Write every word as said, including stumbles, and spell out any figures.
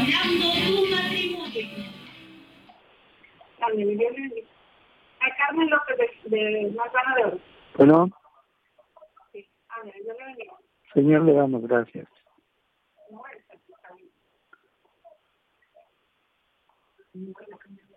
arruinando tu matrimonio. Amén, Dios le bendiga. A Carmen López de, de Manzana de Oro. Bueno, Sí, amén, Dios le bendiga. Señor, le damos gracias. No, está bien.